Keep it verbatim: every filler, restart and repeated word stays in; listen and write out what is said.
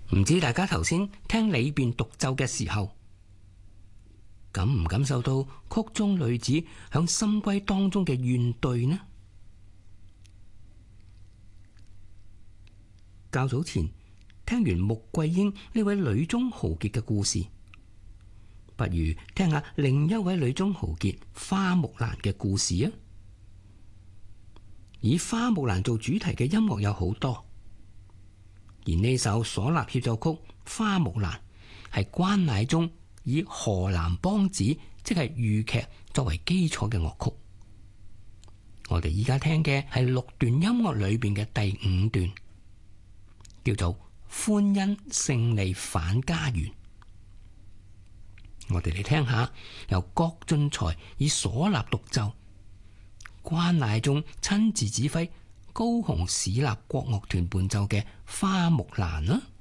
唔知大家頭先聽裏邊獨奏嘅時候，感唔感受到曲中女子響深閨當中嘅怨懟呢？較早前聽完穆桂英呢位女中豪傑嘅故事，不如聽下另一位女中豪傑花木蘭嘅故事啊！以花木蘭做主題嘅音樂有好多，而呢首嗩吶協奏曲《花木蘭》係關乃忠以河南梆子，即係豫劇作為基礎嘅樂曲。我哋依家聽嘅係六段音樂裏邊嘅第五段，叫做歡欣勝利返家園。我哋嚟聽下由郭俊才以嗩吶獨奏，關乃忠親自指揮，高雄市立國樂團伴奏嘅《花木蘭》啦。